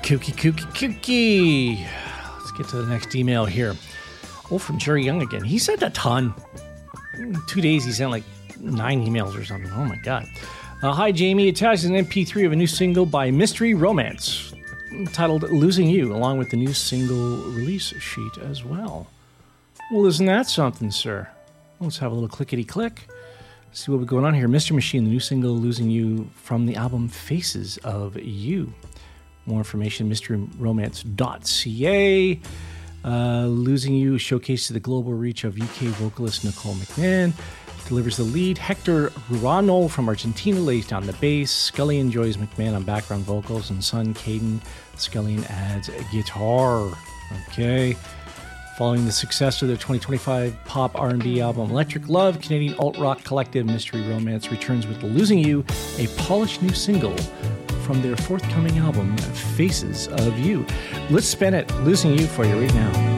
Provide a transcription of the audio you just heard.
Kooky. Let's get to the next email here. Oh, from Jerry Young again. He sent a ton. In 2 days, he sent like 9 emails or something. Oh, my God. Hi, Jamie. Attached is an MP3 of a new single by Mystery Romance titled Losing You, along with the new single release sheet as well. Well, isn't that something, sir? Let's have a little clickety-click. See what we're going on here. Mr. Machine, the new single Losing You from the album Faces of You. More information, mysteryromance.ca. Losing You showcase to the global reach of UK vocalist Nicole McMahon. Delivers the lead. Hector Ruano from Argentina lays down the bass. Scully enjoys McMahon on background vocals, and son Caden Scullion adds a guitar. Okay. Following the success of their 2025 pop R&B album Electric Love, Canadian alt-rock collective Mystery Romance returns with Losing You, a polished new single from their forthcoming album Faces of You. Let's spin it, Losing You, for you right now.